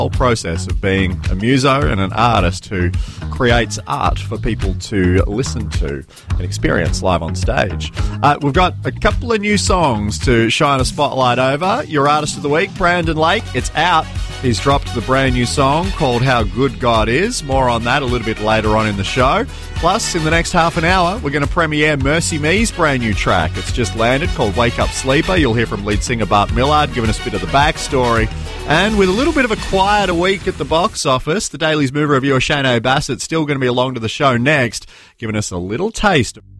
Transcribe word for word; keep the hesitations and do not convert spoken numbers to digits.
whole process of being a muso and an artist who creates art for people to listen to and experience live on stage. Uh, we've got a couple of new songs to shine a spotlight over. Your Artist of the Week, Brandon Lake, it's out. He's dropped the brand new song called How Good God Is. More on that a little bit later on in the show. Plus, in the next half an hour, we're going to premiere Mercy Me's brand new track. It's just landed, called Wake Up Sleeper. You'll hear from lead singer Bart Millard giving us a bit of the backstory. And with a little bit of a quieter week at the box office, the Daily's movie reviewer Shane O'Bassett still going to be along to the show next, giving us a little taste of